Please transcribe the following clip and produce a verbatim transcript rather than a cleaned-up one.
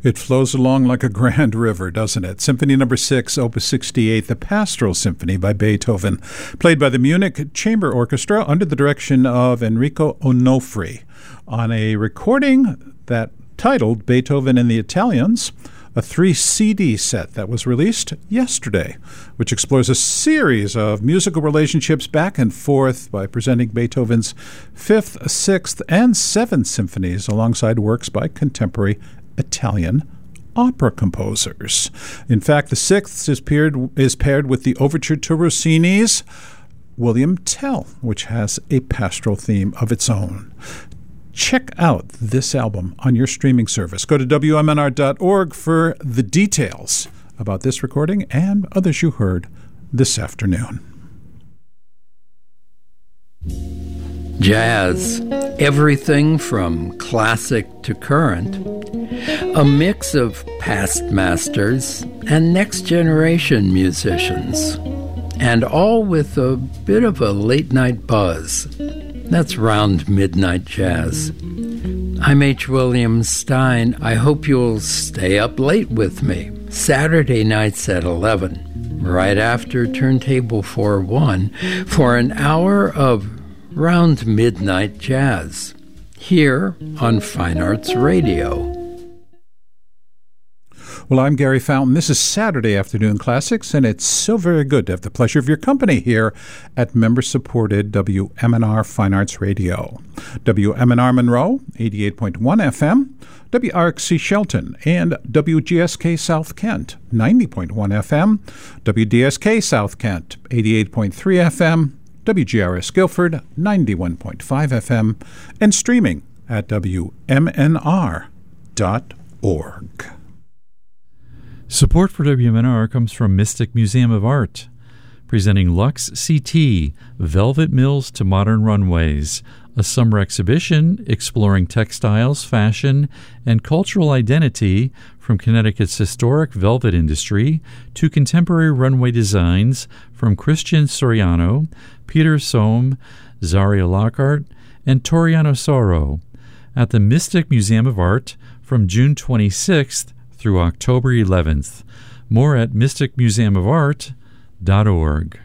It flows along like a grand river, doesn't it? Symphony Number six, Opus sixty-eight, the Pastoral Symphony by Beethoven, played by the Munich Chamber Orchestra under the direction of Enrico Onofri on a recording that titled Beethoven and the Italians, a three C D set that was released yesterday, which explores a series of musical relationships back and forth by presenting Beethoven's fifth, sixth, and seventh symphonies alongside works by contemporary Italian opera composers. In fact, the sixth is paired, is paired with the overture to Rossini's William Tell, which has a pastoral theme of its own. Check out this album on your streaming service. Go to W M N R dot org for the details about this recording and others you heard this afternoon. Jazz, everything from classic to current, a mix of past masters and next-generation musicians, and all with a bit of a late-night buzz. That's Round Midnight Jazz. I'm H. William Stein. I hope you'll stay up late with me, Saturday nights at eleven, right after Turntable four one, for an hour of Round Midnight Jazz, here on Fine Arts Radio. Well, I'm Gary Fountain. This is Saturday Afternoon Classics, and it's so very good to have the pleasure of your company here at member-supported W M N R Fine Arts Radio. W M N R Monroe, eighty-eight point one F M, W R X C Shelton, and W G S K South Kent, ninety point one F M, W D S K South Kent, eighty-eight point three F M, W G R S Guilford, ninety-one point five F M, and streaming at W M N R dot org. Support for W M N R comes from Mystic Museum of Art, presenting Lux C T, Velvet Mills to Modern Runways, a summer exhibition exploring textiles, fashion, and cultural identity from Connecticut's historic velvet industry to contemporary runway designs from Christian Soriano, Peter Sohm, Zaria Lockhart, and Toriano Soro at the Mystic Museum of Art from June twenty-sixth through October eleventh. More at mystic museum of art dot org.